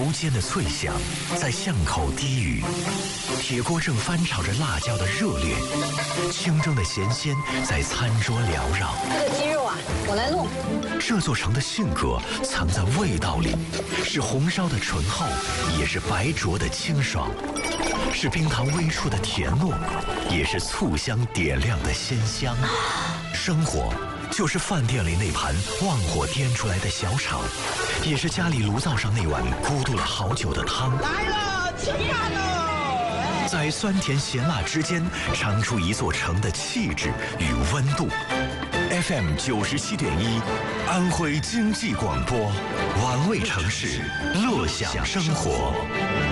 无间的脆响在巷口低语，铁锅正翻炒着辣椒的热烈，清蒸的咸鲜在餐桌缭绕。 这个鸡肉啊，我来弄。 这座城的性格藏在味道里，是红烧的醇厚，也是白灼的清爽，是冰糖微触的甜糯，也是醋香点亮的鲜香。生活就是饭店里那盘旺火颠出来的小炒，也是家里炉灶上那碗咕嘟了好久的汤。 来了，吃饭喽！ 在酸甜咸辣之间，尝出一座城的气质与温度。FM 97.1，安徽经济广播，玩味城市，乐享生活。